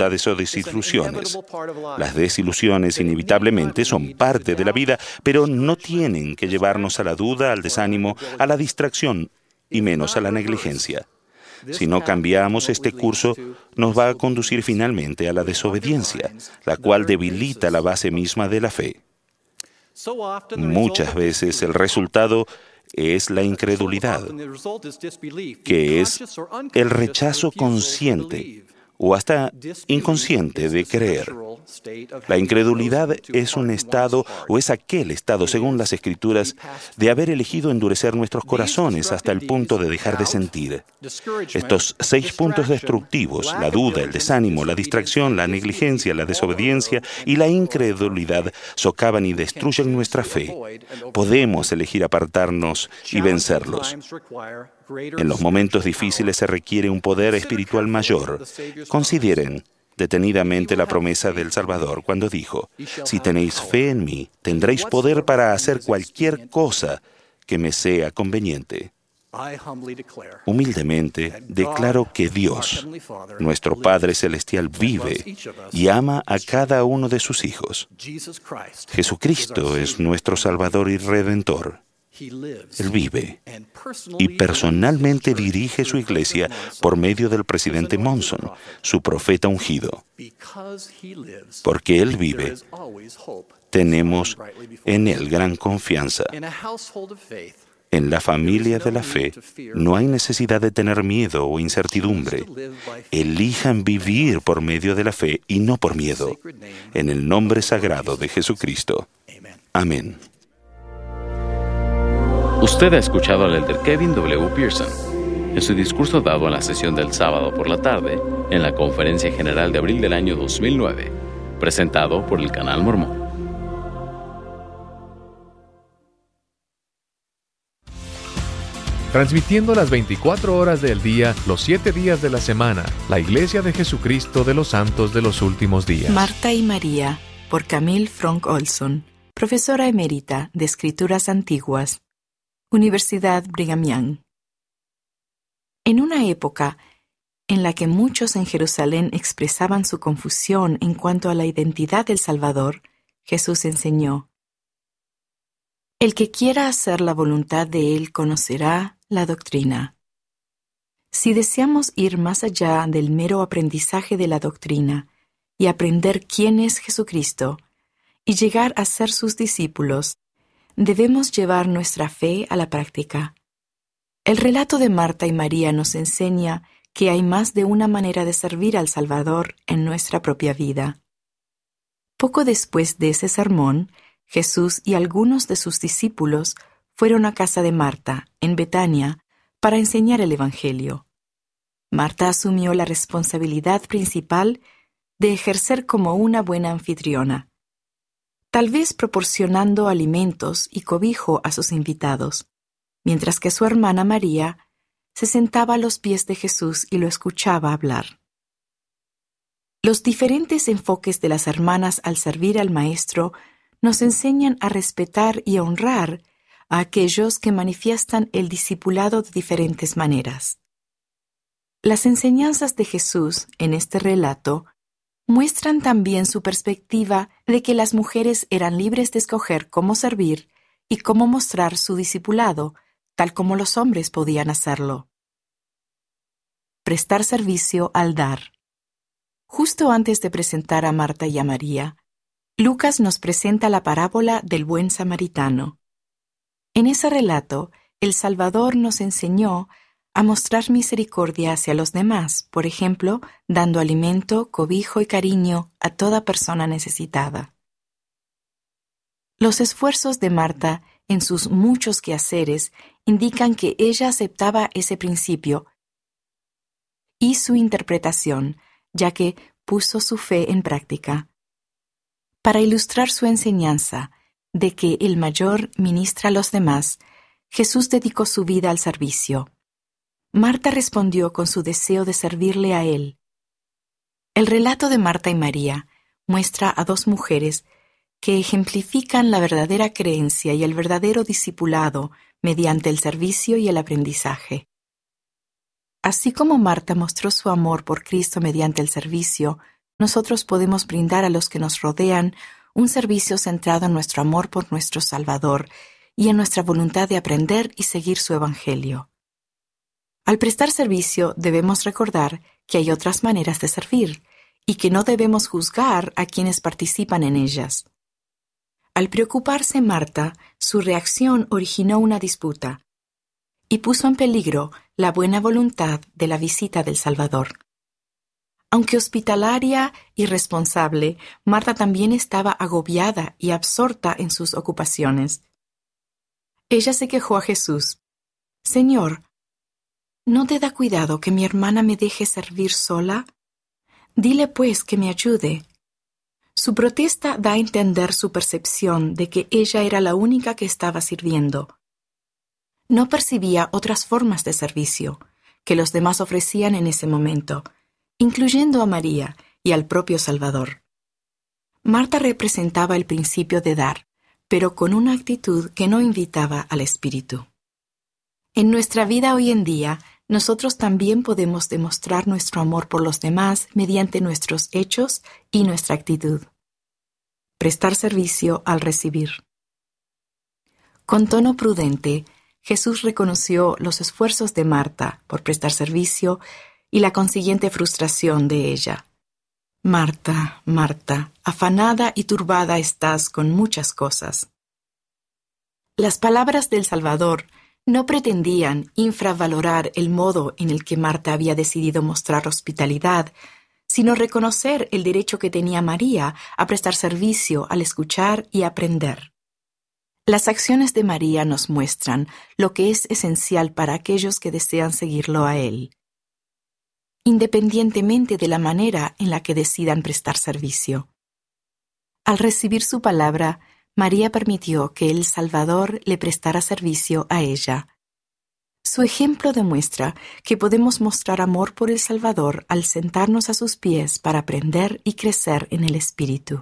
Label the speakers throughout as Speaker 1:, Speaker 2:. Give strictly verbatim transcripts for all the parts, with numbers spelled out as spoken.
Speaker 1: dificultades o desilusiones. Las desilusiones inevitablemente son parte de la vida, pero no tienen que llevarnos a la duda, al desánimo, a la distracción y menos a la negligencia. Si no cambiamos este curso, nos va a conducir finalmente a la desobediencia, la cual debilita la base misma de la fe. Muchas veces el resultado es la incredulidad, que es el rechazo consciente o hasta inconsciente de creer. La incredulidad es un estado, o es aquel estado, según las Escrituras, de haber elegido endurecer nuestros corazones hasta el punto de dejar de sentir. Estos seis puntos destructivos, la duda, el desánimo, la distracción, la negligencia, la desobediencia y la incredulidad, socavan y destruyen nuestra fe. Podemos elegir apartarnos y vencerlos. En los momentos difíciles se requiere un poder espiritual mayor. Consideren detenidamente la promesa del Salvador cuando dijo: «Si tenéis fe en mí, tendréis poder para hacer cualquier cosa que me sea conveniente». Humildemente declaro que Dios, nuestro Padre Celestial, vive y ama a cada uno de sus hijos. Jesucristo es nuestro Salvador y Redentor. Él vive y personalmente dirige su iglesia por medio del presidente Monson, su profeta ungido. Porque Él vive, tenemos en Él gran confianza. En la familia de la fe no hay necesidad de tener miedo o incertidumbre. Elijan vivir por medio de la fe y no por miedo. En el nombre sagrado de Jesucristo. Amén.
Speaker 2: Usted ha escuchado al elder Kevin W. Pearson en su discurso dado en la sesión del sábado por la tarde en la Conferencia General de abril del año dos mil nueve, presentado por el Canal Mormón.
Speaker 3: Transmitiendo las veinticuatro horas del día, los siete días de la semana, la Iglesia de Jesucristo de los Santos de los Últimos Días.
Speaker 4: Marta y María, por Camille Frank Olson, profesora emérita de Escrituras Antiguas, Universidad Brigham Young. En una época en la que muchos en Jerusalén expresaban su confusión en cuanto a la identidad del Salvador, Jesús enseñó: «El que quiera hacer la voluntad de Él conocerá la doctrina». Si deseamos ir más allá del mero aprendizaje de la doctrina y aprender quién es Jesucristo y llegar a ser sus discípulos, debemos llevar nuestra fe a la práctica. El relato de Marta y María nos enseña que hay más de una manera de servir al Salvador en nuestra propia vida. Poco después de ese sermón, Jesús y algunos de sus discípulos fueron a casa de Marta, en Betania, para enseñar el Evangelio. Marta asumió la responsabilidad principal de ejercer como una buena anfitriona, tal vez proporcionando alimentos y cobijo a sus invitados, mientras que su hermana María se sentaba a los pies de Jesús y lo escuchaba hablar. Los diferentes enfoques de las hermanas al servir al Maestro nos enseñan a respetar y honrar a aquellos que manifiestan el discipulado de diferentes maneras. Las enseñanzas de Jesús en este relato muestran también su perspectiva de que las mujeres eran libres de escoger cómo servir y cómo mostrar su discipulado, tal como los hombres podían hacerlo. Prestar servicio al dar. Justo antes de presentar a Marta y a María, Lucas nos presenta la parábola del buen samaritano. En ese relato, el Salvador nos enseñó a mostrar misericordia hacia los demás, por ejemplo, dando alimento, cobijo y cariño a toda persona necesitada. Los esfuerzos de Marta en sus muchos quehaceres indican que ella aceptaba ese principio y su interpretación, ya que puso su fe en práctica. Para ilustrar su enseñanza de que el mayor ministra a los demás, Jesús dedicó su vida al servicio. Marta respondió con su deseo de servirle a Él. El relato de Marta y María muestra a dos mujeres que ejemplifican la verdadera creencia y el verdadero discipulado mediante el servicio y el aprendizaje. Así como Marta mostró su amor por Cristo mediante el servicio, nosotros podemos brindar a los que nos rodean un servicio centrado en nuestro amor por nuestro Salvador y en nuestra voluntad de aprender y seguir su Evangelio. Al prestar servicio, debemos recordar que hay otras maneras de servir y que no debemos juzgar a quienes participan en ellas. Al preocuparse Marta, su reacción originó una disputa y puso en peligro la buena voluntad de la visita del Salvador. Aunque hospitalaria y responsable, Marta también estaba agobiada y absorta en sus ocupaciones. Ella se quejó a Jesús: «Señor, ¿no te da cuidado que mi hermana me deje servir sola? Dile pues que me ayude». Su protesta da a entender su percepción de que ella era la única que estaba sirviendo. No percibía otras formas de servicio que los demás ofrecían en ese momento, incluyendo a María y al propio Salvador. Marta representaba el principio de dar, pero con una actitud que no invitaba al Espíritu. En nuestra vida hoy en día, nosotros también podemos demostrar nuestro amor por los demás mediante nuestros hechos y nuestra actitud. Prestar servicio al recibir. Con tono prudente, Jesús reconoció los esfuerzos de Marta por prestar servicio y la consiguiente frustración de ella. «Marta, Marta, afanada y turbada estás con muchas cosas». Las palabras del Salvador no pretendían infravalorar el modo en el que Marta había decidido mostrar hospitalidad, sino reconocer el derecho que tenía María a prestar servicio al escuchar y aprender. Las acciones de María nos muestran lo que es esencial para aquellos que desean seguirlo a Él, independientemente de la manera en la que decidan prestar servicio. Al recibir su palabra, María permitió que el Salvador le prestara servicio a ella. Su ejemplo demuestra que podemos mostrar amor por el Salvador al sentarnos a sus pies para aprender y crecer en el Espíritu.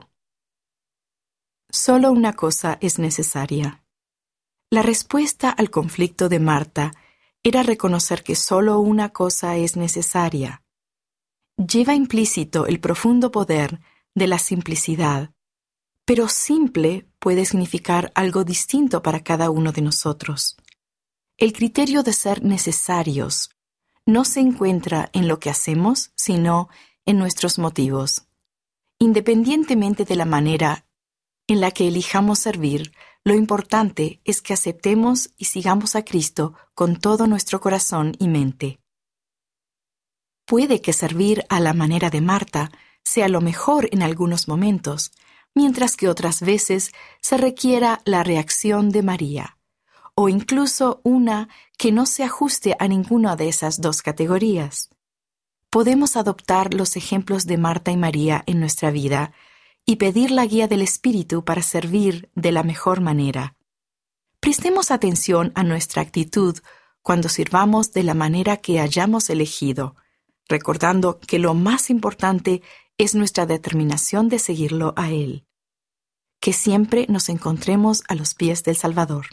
Speaker 4: Solo una cosa es necesaria. La respuesta al conflicto de Marta era reconocer que solo una cosa es necesaria. Lleva implícito el profundo poder de la simplicidad, pero simple puede significar algo distinto para cada uno de nosotros. El criterio de ser necesarios no se encuentra en lo que hacemos, sino en nuestros motivos. Independientemente de la manera en la que elijamos servir, lo importante es que aceptemos y sigamos a Cristo con todo nuestro corazón y mente. Puede que servir a la manera de Marta sea lo mejor en algunos momentos, mientras que otras veces se requiera la reacción de María, o incluso una que no se ajuste a ninguna de esas dos categorías. Podemos adoptar los ejemplos de Marta y María en nuestra vida y pedir la guía del Espíritu para servir de la mejor manera. Prestemos atención a nuestra actitud cuando sirvamos de la manera que hayamos elegido, recordando que lo más importante es nuestra determinación de seguirlo a Él. Que siempre nos encontremos a los pies del Salvador.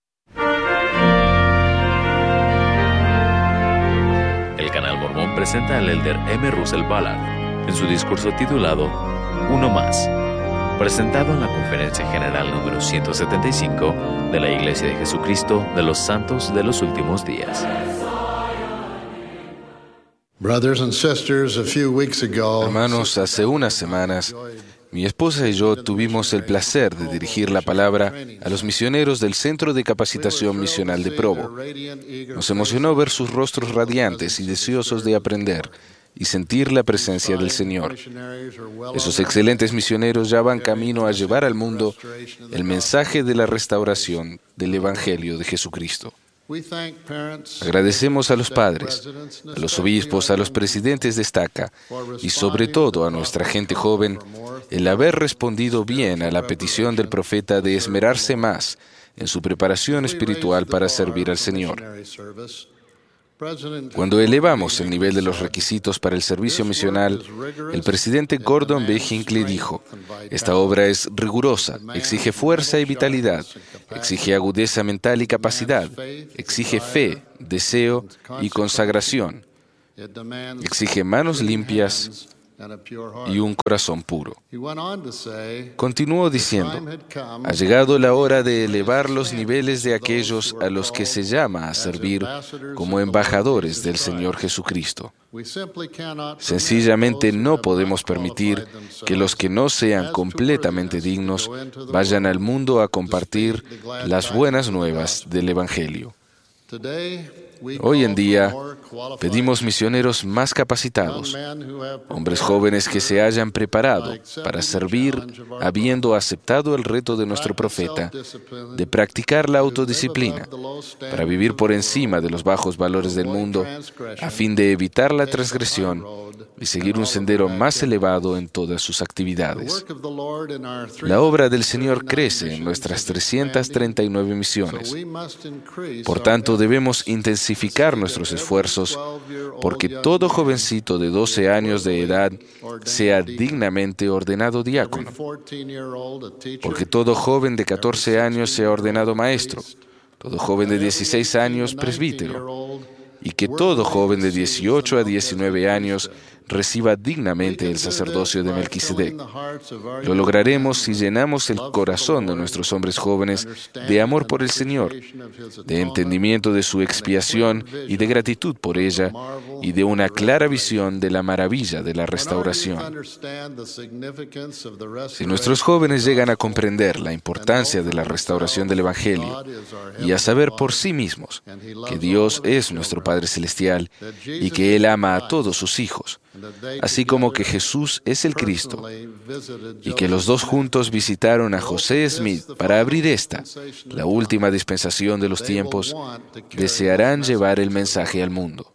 Speaker 2: El Canal Mormón presenta al elder M. Russell Ballard en su discurso titulado Uno Más, presentado en la Conferencia General número ciento setenta y cinco de la Iglesia de Jesucristo de los Santos de los Últimos Días.
Speaker 5: Hermanos, hace unas semanas, mi esposa y yo tuvimos el placer de dirigir la palabra a los misioneros del Centro de Capacitación Misional de Provo. Nos emocionó ver sus rostros radiantes y deseosos de aprender y sentir la presencia del Señor. Esos excelentes misioneros ya van camino a llevar al mundo el mensaje de la restauración del Evangelio de Jesucristo. Agradecemos a los padres, a los obispos, a los presidentes de estaca y sobre todo a nuestra gente joven el haber respondido bien a la petición del profeta de esmerarse más en su preparación espiritual para servir al Señor. Cuando elevamos el nivel de los requisitos para el servicio misional, el presidente Gordon B. Hinckley dijo: «Esta obra es rigurosa, exige fuerza y vitalidad, exige agudeza mental y capacidad, exige fe, deseo y consagración, exige manos limpias y un corazón puro. Continuó diciendo, ha llegado la hora de elevar los niveles de aquellos a los que se llama a servir como embajadores del Señor Jesucristo. Sencillamente no podemos permitir que los que no sean completamente dignos vayan al mundo a compartir las buenas nuevas del Evangelio. Hoy en día pedimos misioneros más capacitados, hombres jóvenes que se hayan preparado para servir habiendo aceptado el reto de nuestro profeta de practicar la autodisciplina para vivir por encima de los bajos valores del mundo a fin de evitar la transgresión y seguir un sendero más elevado en todas sus actividades. La obra del Señor crece en nuestras trescientas treinta y nueve misiones. Por tanto, debemos intensificar nuestros esfuerzos porque todo jovencito de doce años de edad sea dignamente ordenado diácono, porque todo joven de catorce años sea ordenado maestro, todo joven de dieciséis años presbítero, y que todo joven de dieciocho a diecinueve años reciba dignamente el sacerdocio de Melquisedec. Lo lograremos si llenamos el corazón de nuestros hombres jóvenes de amor por el Señor, de entendimiento de su expiación y de gratitud por ella, y de una clara visión de la maravilla de la restauración. Si nuestros jóvenes llegan a comprender la importancia de la restauración del Evangelio y a saber por sí mismos que Dios es nuestro Padre Celestial y que Él ama a todos sus hijos, así como que Jesús es el Cristo, y que los dos juntos visitaron a José Smith para abrir esta, la última dispensación de los tiempos, desearán llevar el mensaje al mundo.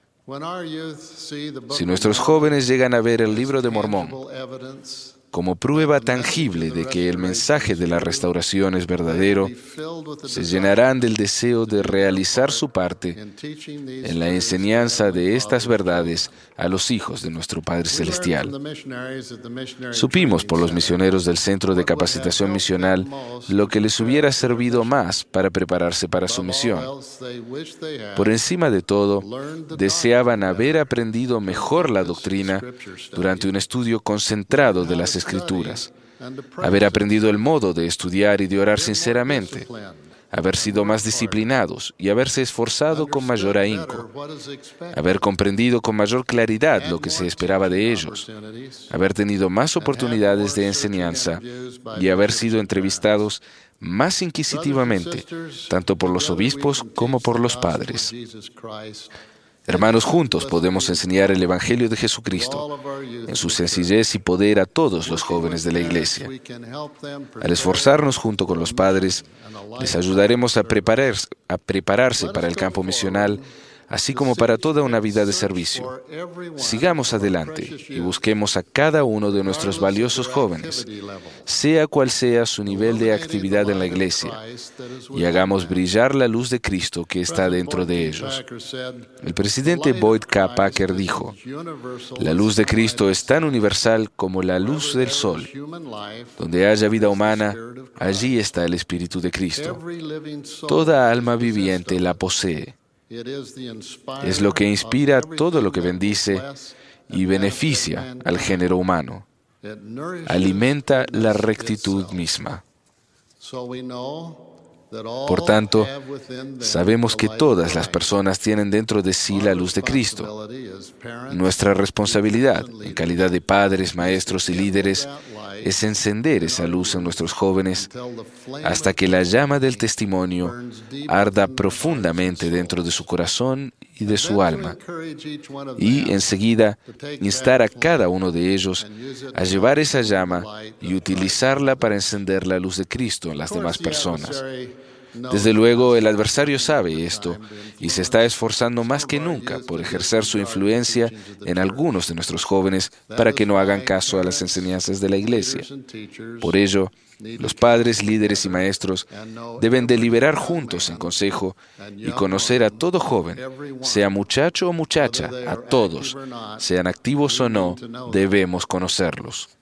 Speaker 5: Si nuestros jóvenes llegan a ver el Libro de Mormón como prueba tangible de que el mensaje de la restauración es verdadero, se llenarán del deseo de realizar su parte en la enseñanza de estas verdades a los hijos de nuestro Padre Celestial. Supimos por los misioneros del Centro de Capacitación Misional lo que les hubiera servido más para prepararse para su misión. Por encima de todo, deseaban haber aprendido mejor la doctrina durante un estudio concentrado de las Escrituras, haber aprendido el modo de estudiar y de orar sinceramente, haber sido más disciplinados y haberse esforzado con mayor ahínco, haber comprendido con mayor claridad lo que se esperaba de ellos, haber tenido más oportunidades de enseñanza y haber sido entrevistados más inquisitivamente, tanto por los obispos como por los padres. Hermanos, juntos podemos enseñar el Evangelio de Jesucristo en su sencillez y poder a todos los jóvenes de la Iglesia. Al esforzarnos junto con los padres, les ayudaremos a prepararse, a prepararse para el campo misional, así como para toda una vida de servicio. Sigamos adelante y busquemos a cada uno de nuestros valiosos jóvenes, sea cual sea su nivel de actividad en la Iglesia, y hagamos brillar la luz de Cristo que está dentro de ellos. El presidente Boyd K. Packer dijo, «La luz de Cristo es tan universal como la luz del sol. Donde haya vida humana, allí está el Espíritu de Cristo. Toda alma viviente la posee. Es lo que inspira todo lo que bendice y beneficia al género humano. Alimenta la rectitud misma». Por tanto, sabemos que todas las personas tienen dentro de sí la luz de Cristo. Nuestra responsabilidad, en calidad de padres, maestros y líderes, es encender esa luz en nuestros jóvenes hasta que la llama del testimonio arda profundamente dentro de su corazón y de su alma, y enseguida instar a cada uno de ellos a llevar esa llama y utilizarla para encender la luz de Cristo en las demás personas. Desde luego, el adversario sabe esto y se está esforzando más que nunca por ejercer su influencia en algunos de nuestros jóvenes para que no hagan caso a las enseñanzas de la Iglesia. Por ello, los padres, líderes y maestros deben deliberar juntos en consejo y conocer a todo joven, sea muchacho o muchacha, a todos, sean activos o no, debemos conocerlos.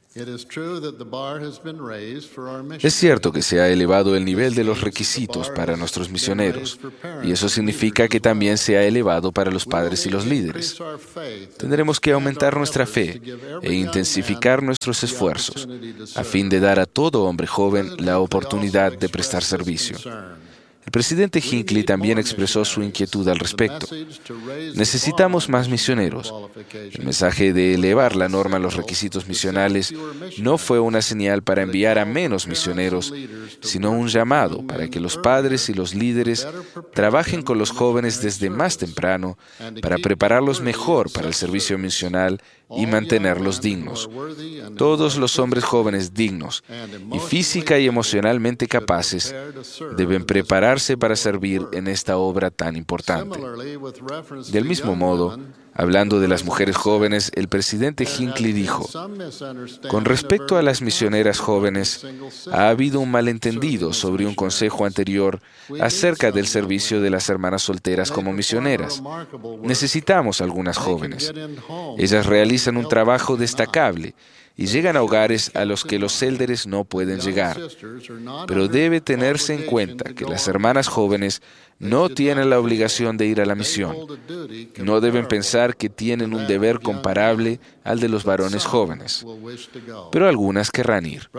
Speaker 5: Es cierto que se ha elevado el nivel de los requisitos para nuestros misioneros, y eso significa que también se ha elevado para los padres y los líderes. Tendremos que aumentar nuestra fe e intensificar nuestros esfuerzos a fin de dar a todo hombre joven la oportunidad de prestar servicio. El presidente Hinckley también expresó su inquietud al respecto. Necesitamos más misioneros. El mensaje de elevar la norma a los requisitos misionales no fue una señal para enviar a menos misioneros, sino un llamado para que los padres y los líderes trabajen con los jóvenes desde más temprano para prepararlos mejor para el servicio misional y mantenerlos dignos. Todos los hombres jóvenes dignos y física y emocionalmente capaces deben prepararse para servir en esta obra tan importante. Del mismo modo, hablando de las mujeres jóvenes, el presidente Hinckley dijo: con respecto a las misioneras jóvenes, ha habido un malentendido sobre un consejo anterior acerca del servicio de las hermanas solteras como misioneras. Necesitamos algunas jóvenes. Ellas realizan un trabajo destacable y llegan a hogares a los que los élderes no pueden llegar. Pero debe tenerse en cuenta que las hermanas jóvenes no tienen la obligación de ir a la misión. No deben pensar que tienen un deber comparable al de los varones jóvenes, pero algunas querrán ir.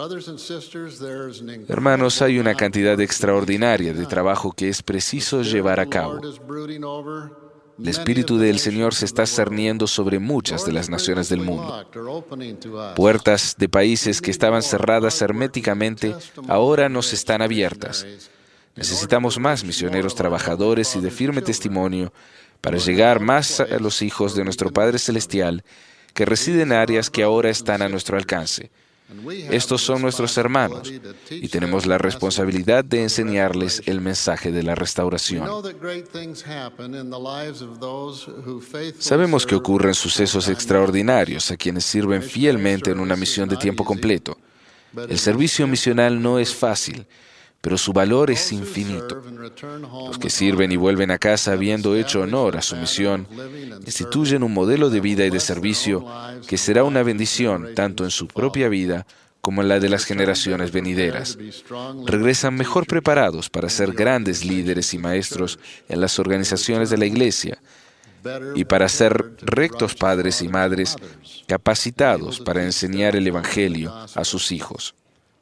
Speaker 5: Hermanos, hay una cantidad extraordinaria de trabajo que es preciso llevar a cabo. El Espíritu del Señor se está cerniendo sobre muchas de las naciones del mundo. Puertas de países que estaban cerradas herméticamente ahora nos están abiertas. Necesitamos más misioneros trabajadores y de firme testimonio para llegar más a los hijos de nuestro Padre Celestial que residen en áreas que ahora están a nuestro alcance. Estos son nuestros hermanos y tenemos la responsabilidad de enseñarles el mensaje de la restauración. Sabemos que ocurren sucesos extraordinarios a quienes sirven fielmente en una misión de tiempo completo. El servicio misional no es fácil, pero su valor es infinito. Los que sirven y vuelven a casa habiendo hecho honor a su misión, instituyen un modelo de vida y de servicio que será una bendición tanto en su propia vida como en la de las generaciones venideras. Regresan mejor preparados para ser grandes líderes y maestros en las organizaciones de la Iglesia y para ser rectos padres y madres capacitados para enseñar el Evangelio a sus hijos.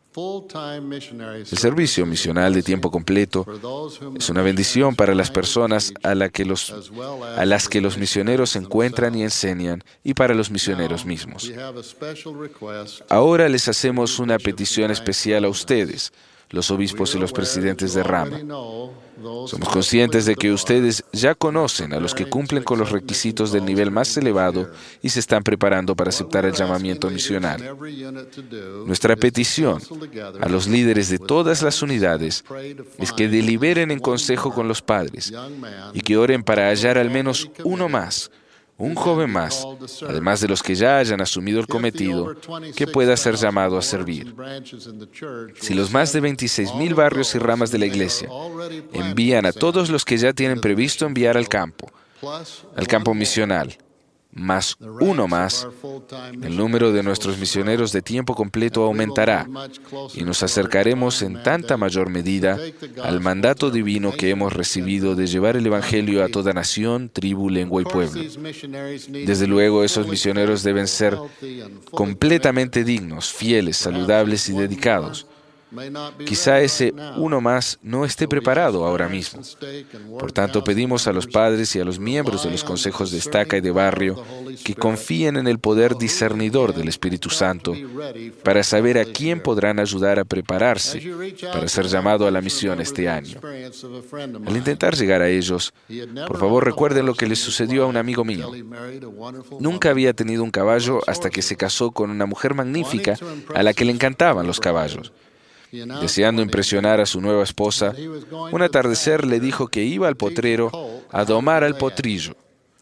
Speaker 5: El servicio misional de tiempo completo es una bendición para las personas a, la que los, a las que los misioneros encuentran y enseñan y para los misioneros mismos. Ahora les hacemos una petición especial a ustedes, los obispos y los presidentes de rama. Somos conscientes de que ustedes ya conocen a los que cumplen con los requisitos del nivel más elevado y se están preparando para aceptar el llamamiento misional. Nuestra petición a los líderes de todas las unidades es que deliberen en consejo con los padres y que oren para hallar al menos uno más, un joven más, además de los que ya hayan asumido el cometido, que pueda ser llamado a servir. Si los más de veintiséis mil barrios y ramas de la Iglesia envían a todos los que ya tienen previsto enviar al campo, al campo misional, más uno más, el número de nuestros misioneros de tiempo completo aumentará y nos acercaremos en tanta mayor medida al mandato divino que hemos recibido de llevar el Evangelio a toda nación, tribu, lengua y pueblo. Desde luego, esos misioneros deben ser completamente dignos, fieles, saludables y dedicados. Quizá ese uno más no esté preparado ahora mismo. Por tanto, pedimos a los padres y a los miembros de los consejos de estaca y de barrio que confíen en el poder discernidor del Espíritu Santo para saber a quién podrán ayudar a prepararse para ser llamado a la misión este año. Al intentar llegar a ellos, por favor recuerden lo que les sucedió a un amigo mío. Nunca había tenido un caballo hasta que se casó con una mujer magnífica a la que le encantaban los caballos. Deseando impresionar a su nueva esposa, un atardecer le dijo que iba al potrero a domar al potrillo.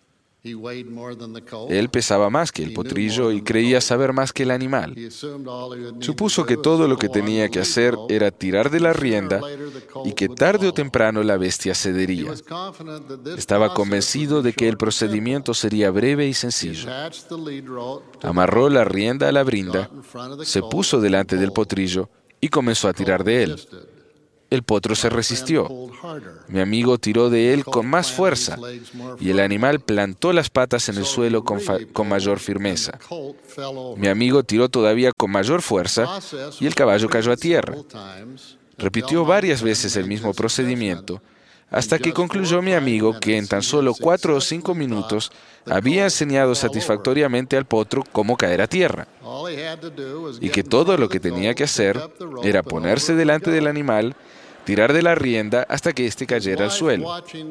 Speaker 5: Él pesaba más que el potrillo y creía saber más que el animal. Supuso que todo lo que tenía que hacer era tirar de la rienda y que tarde o temprano la bestia cedería. Estaba convencido de que el procedimiento sería breve y sencillo. Amarró la rienda a la brinda, se puso delante del potrillo y comenzó a tirar de él. El potro se resistió. Mi amigo tiró de él con más fuerza y el animal plantó las patas en el suelo con, con mayor firmeza. Mi amigo tiró todavía con mayor fuerza y el caballo cayó a tierra. Repitió varias veces el mismo procedimiento hasta que concluyó mi amigo que en tan solo cuatro o cinco minutos había enseñado satisfactoriamente al potro cómo caer a tierra y que todo lo que tenía que hacer era ponerse delante del animal, tirar de la rienda hasta que éste cayera al suelo.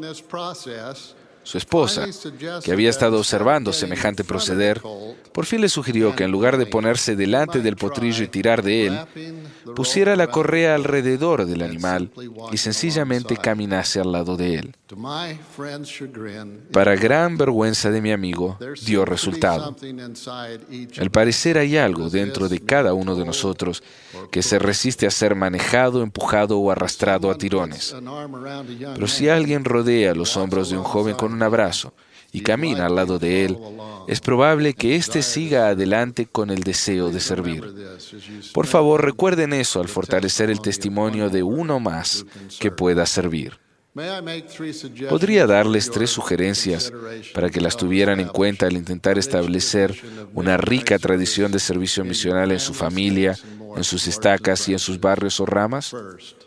Speaker 5: Su esposa, que había estado observando semejante proceder, por fin le sugirió que en lugar de ponerse delante del potrillo y tirar de él, pusiera la correa alrededor del animal y sencillamente caminase al lado de él. Para gran vergüenza de mi amigo, dio resultado. Al parecer hay algo dentro de cada uno de nosotros que se resiste a ser manejado, empujado o arrastrado a tirones. Pero si alguien rodea los hombros de un joven con un abrazo y camina al lado de él, es probable que éste siga adelante con el deseo de servir. Por favor, recuerden eso al fortalecer el testimonio de uno más que pueda servir. Podría darles tres sugerencias para que las tuvieran en cuenta al intentar establecer una rica tradición de servicio misional en su familia, en sus estacas y en sus barrios o ramas.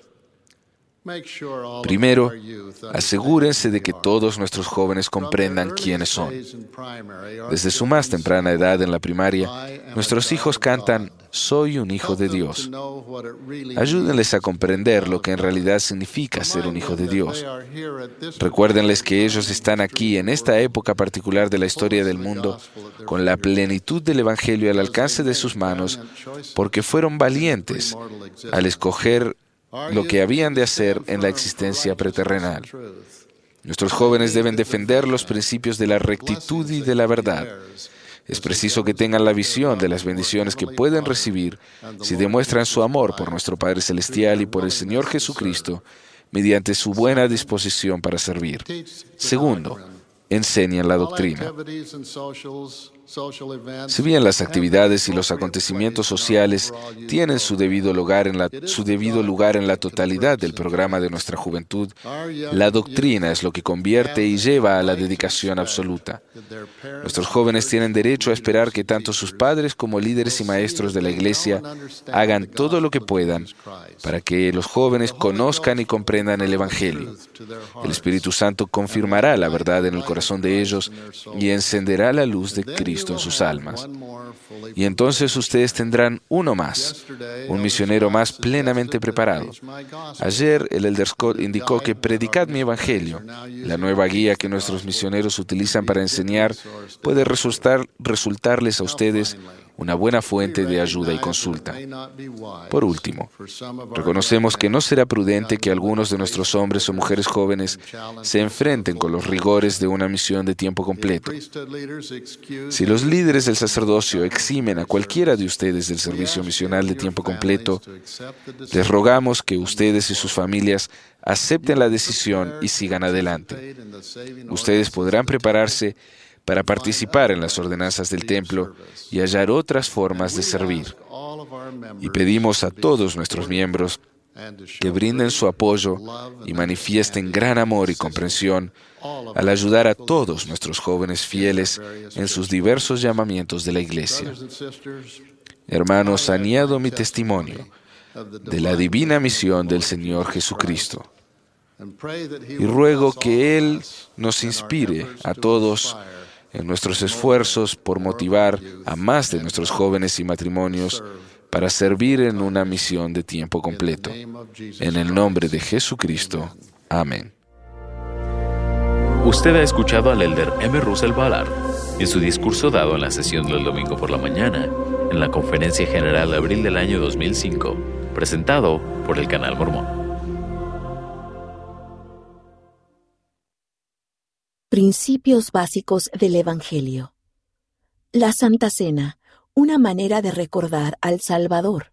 Speaker 5: Primero, asegúrense de que todos nuestros jóvenes comprendan quiénes son. Desde su más temprana edad en la primaria, nuestros hijos cantan «Soy un hijo de Dios». Ayúdenles a comprender lo que en realidad significa ser un hijo de Dios. Recuérdenles que ellos están aquí en esta época particular de la historia del mundo, con la plenitud del Evangelio al alcance de sus manos, porque fueron valientes al escoger lo que habían de hacer en la existencia preterrenal. Nuestros jóvenes deben defender los principios de la rectitud y de la verdad. Es preciso que tengan la visión de las bendiciones que pueden recibir si demuestran su amor por nuestro Padre Celestial y por el Señor Jesucristo mediante su buena disposición para servir. Segundo, enseñan la doctrina. Si bien las actividades y los acontecimientos sociales tienen su debido lugar en la, su debido lugar en la totalidad del programa de nuestra juventud, la doctrina es lo que convierte y lleva a la dedicación absoluta. Nuestros jóvenes tienen derecho a esperar que tanto sus padres como líderes y maestros de la Iglesia hagan todo lo que puedan para que los jóvenes conozcan y comprendan el Evangelio. El Espíritu Santo confirmará la verdad en el corazón de ellos y encenderá la luz de Cristo en sus almas. Y entonces ustedes tendrán uno más, un misionero más plenamente preparado. Ayer el Elder Scott indicó que predicad mi evangelio. La nueva guía que nuestros misioneros utilizan para enseñar puede resultar, resultarles a ustedes una buena fuente de ayuda y consulta. Por último, reconocemos que no será prudente que algunos de nuestros hombres o mujeres jóvenes se enfrenten con los rigores de una misión de tiempo completo. Si los líderes del sacerdocio eximen a cualquiera de ustedes del servicio misional de tiempo completo, les rogamos que ustedes y sus familias acepten la decisión y sigan adelante. Ustedes podrán prepararse para participar en las ordenanzas del templo y hallar otras formas de servir. Y pedimos a todos nuestros miembros que brinden su apoyo y manifiesten gran amor y comprensión al ayudar a todos nuestros jóvenes fieles en sus diversos llamamientos de la Iglesia. Hermanos, añado mi testimonio de la divina misión del Señor Jesucristo y ruego que Él nos inspire a todos en nuestros esfuerzos por motivar a más de nuestros jóvenes y matrimonios para servir en una misión de tiempo completo. En el nombre de Jesucristo. Amén.
Speaker 2: Usted ha escuchado al Elder M. Russell Ballard en su discurso dado en la sesión del domingo por la mañana en la Conferencia General de abril del año dos mil cinco, presentado por el Canal Mormón.
Speaker 6: Principios básicos del Evangelio. La Santa Cena, una manera de recordar al Salvador.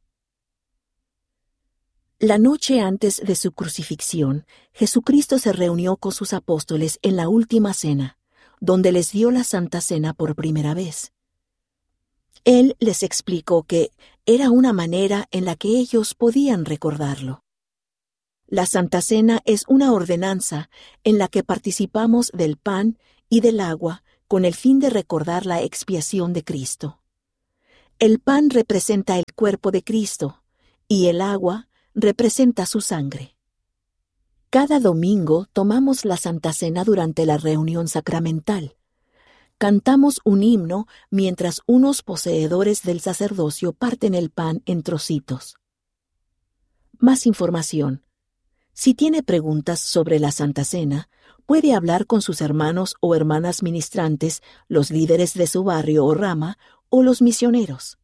Speaker 6: La noche antes de su crucifixión, Jesucristo se reunió con sus apóstoles en la última cena, donde les dio la Santa Cena por primera vez. Él les explicó que era una manera en la que ellos podían recordarlo. La Santa Cena es una ordenanza en la que participamos del pan y del agua con el fin de recordar la expiación de Cristo. El pan representa el cuerpo de Cristo y el agua representa su sangre. Cada domingo tomamos la Santa Cena durante la reunión sacramental. Cantamos un himno mientras unos poseedores del sacerdocio parten el pan en trocitos. Más información. Si tiene preguntas sobre la Santa Cena, puede hablar con sus hermanos o hermanas ministrantes, los líderes de su barrio o rama, o los misioneros.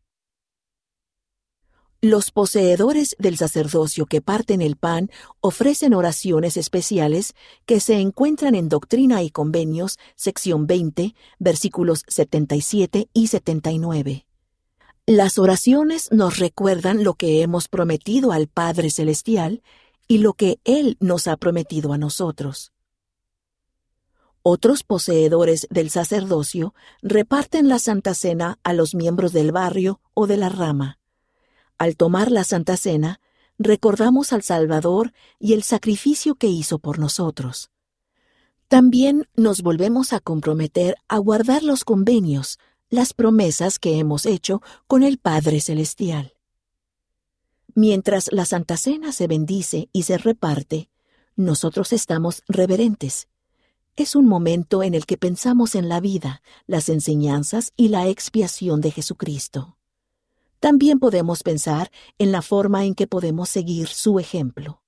Speaker 6: Los poseedores del sacerdocio que parten el pan ofrecen oraciones especiales que se encuentran en Doctrina y Convenios, sección veinte, versículos setenta y siete y setenta y nueve. Las oraciones nos recuerdan lo que hemos prometido al Padre Celestial y lo que Él nos ha prometido a nosotros. Otros poseedores del sacerdocio reparten la Santa Cena a los miembros del barrio o de la rama. Al tomar la Santa Cena, recordamos al Salvador y el sacrificio que hizo por nosotros. También nos volvemos a comprometer a guardar los convenios, las promesas que hemos hecho con el Padre Celestial. Mientras la Santa Cena se bendice y se reparte, nosotros estamos reverentes. Es un momento en el que pensamos en la vida, las enseñanzas y la expiación de Jesucristo. También podemos pensar en la forma en que podemos seguir su ejemplo.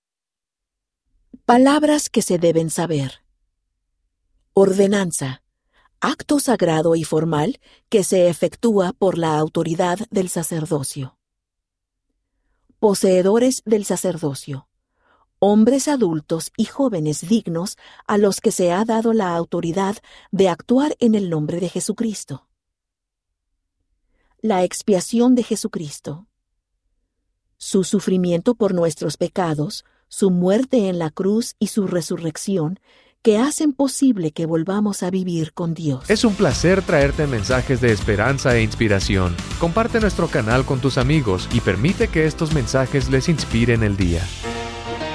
Speaker 6: Palabras que se deben saber. Ordenanza. Acto sagrado y formal que se efectúa por la autoridad del sacerdocio. Poseedores del sacerdocio. Hombres adultos y jóvenes dignos a los que se ha dado la autoridad de actuar en el nombre de Jesucristo. La expiación de Jesucristo. Su sufrimiento por nuestros pecados, su muerte en la cruz y su resurrección, que hacen posible que volvamos a vivir con Dios.
Speaker 3: Es un placer traerte mensajes de esperanza e inspiración. Comparte nuestro canal con tus amigos y permite que estos mensajes les inspiren el día.